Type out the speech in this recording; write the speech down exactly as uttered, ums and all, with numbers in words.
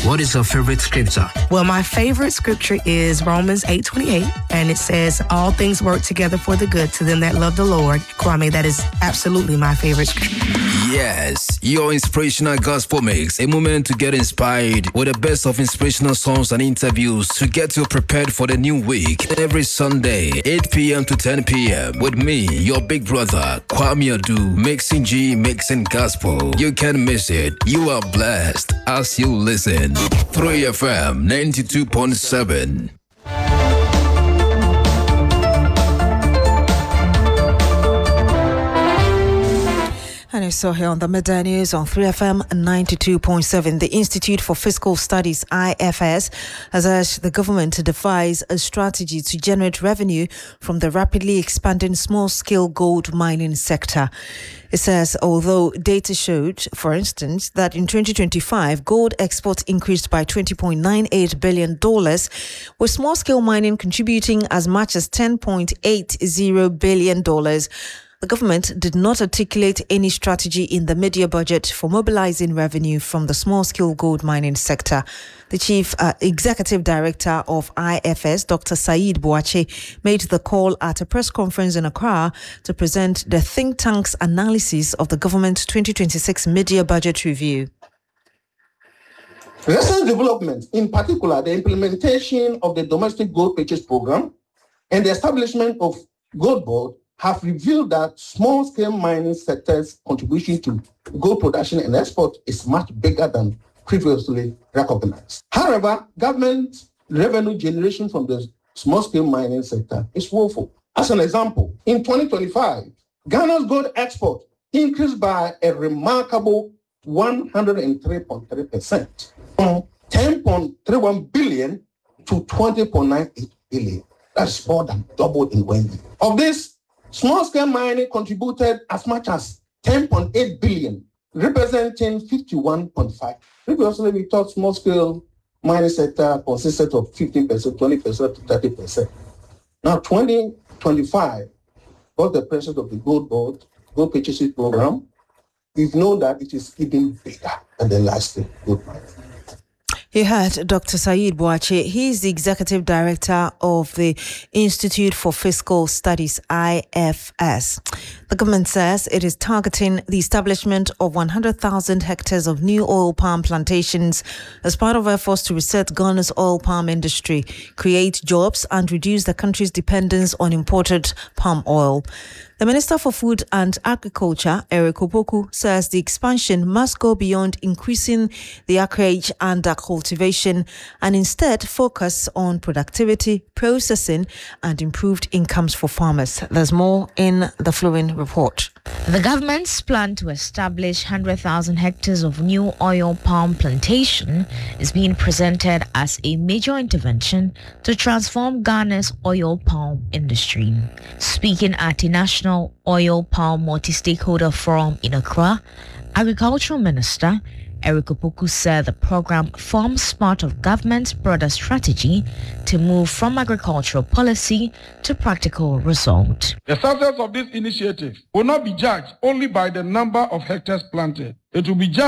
What is your favorite scripture? Well, my favorite scripture is Romans eight twenty-eight, and it says, all things work together for the good to them that love the Lord. Kwame, that is absolutely my favorite scripture. Yes, your inspirational gospel mix, a moment to get inspired with the best of inspirational songs and interviews to get you prepared for the new week. Every Sunday, eight p.m. to ten p.m. with me, your big brother, Kwame Adu, mixing G, mixing gospel. You can't miss it. You are blessed as you listen. three F M ninety-two point seven. And I saw here on the Midday News on three F M ninety-two point seven, the Institute for Fiscal Studies, I F S, has urged the government to devise a strategy to generate revenue from the rapidly expanding small-scale gold mining sector. It says, although data showed, for instance, that in twenty twenty-five, gold exports increased by twenty point nine eight billion dollars, with small-scale mining contributing as much as ten point eight zero billion dollars. The government did not articulate any strategy in the mid-year budget for mobilizing revenue from the small-scale gold mining sector. The Chief uh, Executive Director of I F S, Doctor Saeed Boakye, made the call at a press conference in Accra to present the think tank's analysis of the government's twenty twenty-six mid-year budget review. Recent developments, in particular the implementation of the domestic gold purchase program and the establishment of Gold Board, have revealed that small-scale mining sector's contribution to gold production and export is much bigger than previously recognized. However, government revenue generation from the small-scale mining sector is woeful. As an example, in twenty twenty-five, Ghana's gold export increased by a remarkable one hundred three point three percent, from ten point three one billion to twenty point nine eight billion. That's more than double in one year. Of this, small-scale mining contributed as much as ten point eight billion, representing fifty-one point five. Previously, we thought small-scale mining sector consisted of fifteen percent, twenty percent to thirty percent. Now, twenty twenty-five, got the president of the Gold Board, Gold Purchasing Program, we've known that it is even bigger than the last gold mining. You heard Doctor Saeed Boakye. He is the Executive Director of the Institute for Fiscal Studies, I F S. The government says it is targeting the establishment of one hundred thousand hectares of new oil palm plantations as part of efforts to reset Ghana's oil palm industry, create jobs, and reduce the country's dependence on imported palm oil. The Minister for Food and Agriculture, Eric Opoku, says the expansion must go beyond increasing the acreage under cultivation and instead focus on productivity, processing, and improved incomes for farmers. There's more in the following report. The government's plan to establish one hundred thousand hectares of new oil palm plantation is being presented as a major intervention to transform Ghana's oil palm industry. Speaking at a national oil palm multi-stakeholder forum in Accra, Agricultural Minister Eric Opoku said the program forms part of government's broader strategy to move from agricultural policy to practical result. The success of this initiative will not be judged only by the number of hectares planted. It will be judged